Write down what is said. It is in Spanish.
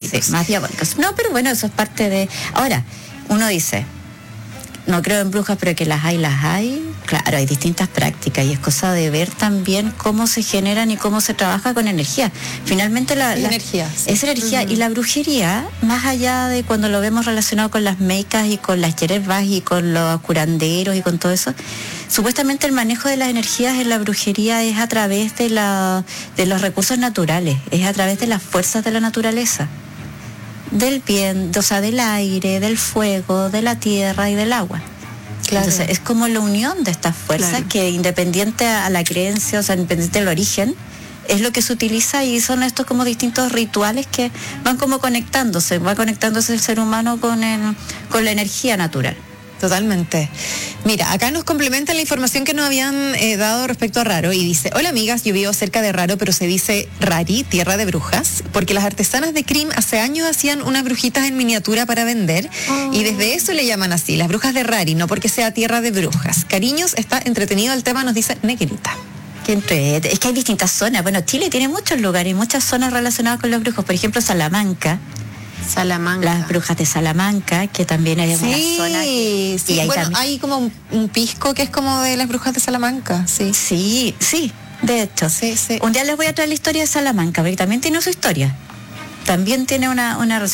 diabólicos. Sí, más diabólicos. No, pero bueno, eso es parte de... Ahora, uno dice, no creo en brujas, pero que las hay, las hay. Claro, hay distintas prácticas y es cosa de ver también cómo se generan y cómo se trabaja con energía. Finalmente energía, sí. Es energía. Y la brujería, más allá de cuando lo vemos relacionado con las meicas y con las yerbas y con los curanderos y con todo eso, supuestamente el manejo de las energías en la brujería es a través de los recursos naturales, es a través de las fuerzas de la naturaleza. Del viento, o sea, del aire, del fuego, de la tierra y del agua. Claro. Entonces, es como la unión de estas fuerzas que independiente a la creencia, o sea, independiente del origen, es lo que se utiliza y son estos como distintos rituales que van como conectándose el ser humano con la energía natural. Totalmente. Mira, acá nos complementa la información que nos habían dado respecto a Raro y dice: hola amigas, yo vivo cerca de Raro, pero se dice Rari, tierra de brujas, porque las artesanas de Crim hace años hacían unas brujitas en miniatura para vender y desde eso le llaman así, las brujas de Rari, no porque sea tierra de brujas. Cariños, está entretenido el tema, nos dice Negrita. Es que hay distintas zonas. Bueno, Chile tiene muchos lugares y muchas zonas relacionadas con los brujos. Por ejemplo, Salamanca, las brujas de Salamanca, que también es una zona. Sí, y bueno, hay como un pisco que es como de las brujas de Salamanca, sí, de hecho. Sí. Un día les voy a traer la historia de Salamanca, porque también tiene su historia. También tiene una